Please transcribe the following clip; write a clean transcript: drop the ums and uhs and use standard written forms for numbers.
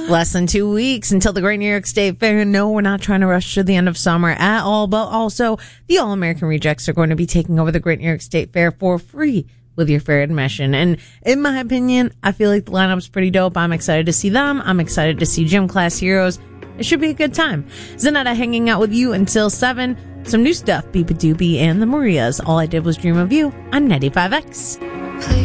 Less than 2 weeks until the Great New York State Fair. No, we're not trying to rush to the end of summer at all, but also the All-American Rejects are going to be taking over the Great New York State Fair for free with your fair admission. And in my opinion, I feel like the lineup's pretty dope. I'm excited to see them. I'm excited to see Gym Class Heroes. It should be a good time. Zanetta hanging out with you until 7. Some new stuff, Beepa Doopy and the Marias. All I Did Was Dream of You on 95X.